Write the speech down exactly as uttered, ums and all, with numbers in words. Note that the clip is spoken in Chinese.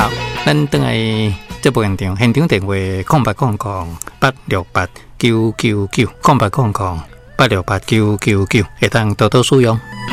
好，咱等来这部现场，现场电话空八空空八六八九九九，空八空空八六八九九九，会当多多使用。